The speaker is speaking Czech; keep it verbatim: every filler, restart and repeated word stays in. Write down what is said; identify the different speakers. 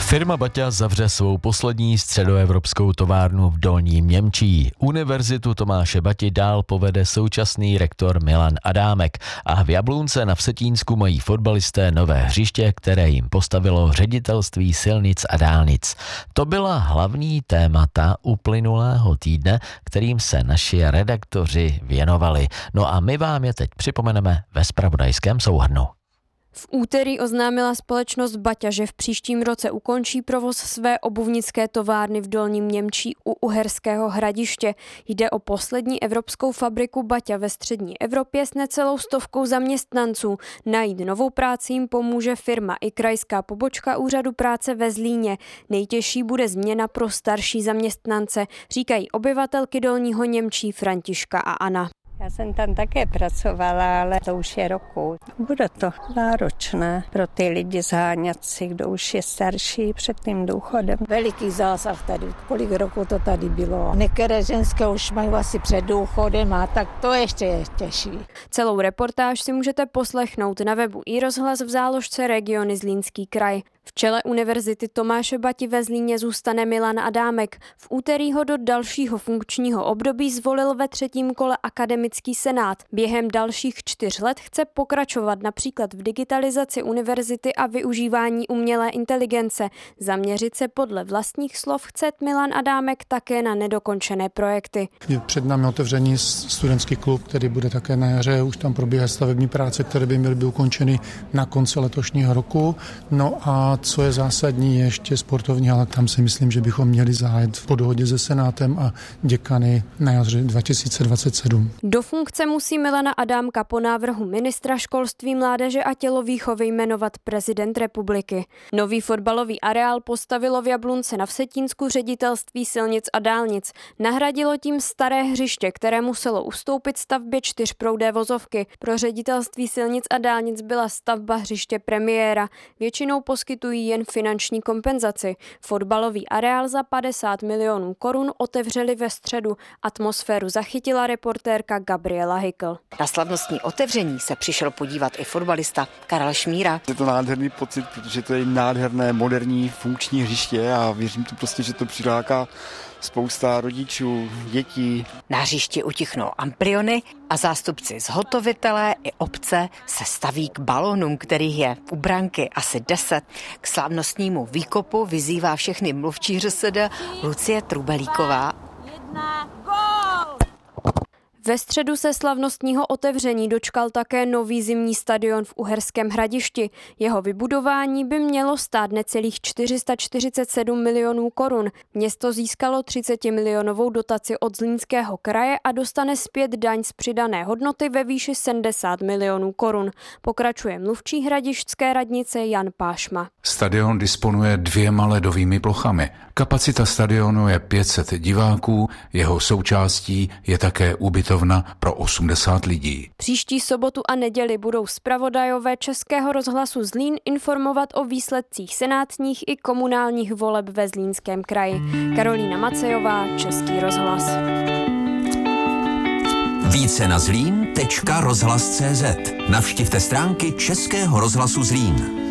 Speaker 1: Firma Baťa zavře svou poslední středoevropskou továrnu v Dolním Němčí. Univerzitu Tomáše Bati dál povede současný rektor Milan Adámek a v Jablunce na Vsetínsku mají fotbalisté nové hřiště, které jim postavilo Ředitelství silnic a dálnic. To byla hlavní témata uplynulého týdne, kterým se naši redaktoři věnovali. No a my vám je teď připomeneme ve zpravodajském souhrnu.
Speaker 2: V úterý oznámila společnost Baťa, že v příštím roce ukončí provoz své obuvnické továrny v Dolním Němčí u Uherského Hradiště. Jde o poslední evropskou fabriku Baťa ve střední Evropě s necelou stovkou zaměstnanců. Najít novou práci jim pomůže firma i krajská pobočka úřadu práce ve Zlíně. Nejtěžší bude změna pro starší zaměstnance, říkají obyvatelky Dolního Němčí Františka a Anna.
Speaker 3: Já jsem tam také pracovala, ale to už je roku. Bude to náročné pro ty lidi zháňat si, kdo už je starší před tím důchodem.
Speaker 4: Veliký zásah tady, kolik roku to tady bylo. Některé ženské už mají asi před důchodem a tak to ještě je těžší.
Speaker 2: Celou reportáž si můžete poslechnout na webu iRozhlas v záložce Regiony Zlínský kraj. V čele Univerzity Tomáše Bati ve Zlíně zůstane Milan Adámek. V úterý ho do dalšího funkčního období zvolil ve třetím kole akademický senát. Během dalších čtyř let chce pokračovat například v digitalizaci univerzity a využívání umělé inteligence. Zaměřit se podle vlastních slov chce Milan Adámek také na nedokončené projekty.
Speaker 5: Je před námi otevřený studentský klub, který bude také na jaře. Už tam probíhá stavební práce, které by měly být ukončeny na konci letošního roku. No a co je zásadní, je ještě sportovní, ale tam si myslím, že bychom měli zahájit po dohodě se senátem a děkany na jaře dva tisíce dvacet sedm.
Speaker 2: Do funkce musí Milana Adámka po návrhu ministra školství, mládeže a tělovýchovy jmenovat prezident republiky. Nový fotbalový areál postavilo v Jablunce na Vsetínsku Ředitelství silnic a dálnic. Nahradilo tím staré hřiště, které muselo ustoupit stavbě čtyřproudé vozovky. Pro Ředitelství silnic a dálnic byla stavba hřiště premiéra. Většinou poskytují jen finanční kompenzaci. Fotbalový areál za padesát milionů korun otevřeli ve středu. Atmosféru zachytila reportérka Gabriela Hykl.
Speaker 6: Na slavnostní otevření se přišel podívat i fotbalista Karel Šmíra.
Speaker 7: Je to nádherný pocit, protože to je nádherné, moderní, funkční hřiště a věřím to prostě, že to přiláká spousta rodičů, dětí.
Speaker 6: Na hřišti utichnou ampliony a zástupci zhotovitele i obce se staví k balónům, kterých je u branky asi deset. K slavnostnímu výkopu vyzývá všechny mluvčí ŘSD Lucie Trubelíková. Jedna, gól!
Speaker 2: Ve středu se slavnostního otevření dočkal také nový zimní stadion v Uherském Hradišti. Jeho vybudování by mělo stát necelých čtyři sta čtyřicet sedm milionů korun. Město získalo třicetimilionovou dotaci od Zlínského kraje a dostane zpět daň z přidané hodnoty ve výši sedmdesát milionů korun. Pokračuje mluvčí hradišťské radnice Jan Pášma.
Speaker 8: Stadion disponuje dvěma ledovými plochami. Kapacita stadionu je pět set diváků, jeho součástí je také ubytovna pro osmdesát lidí.
Speaker 2: Příští sobotu a neděli budou zpravodajové Českého rozhlasu Zlín informovat o výsledcích senátních i komunálních voleb ve Zlínském kraji. Karolína Macejová, Český rozhlas.
Speaker 9: Více na zlín tečka rozhlas tečka cé zet. Navštivte stránky Českého rozhlasu Zlín.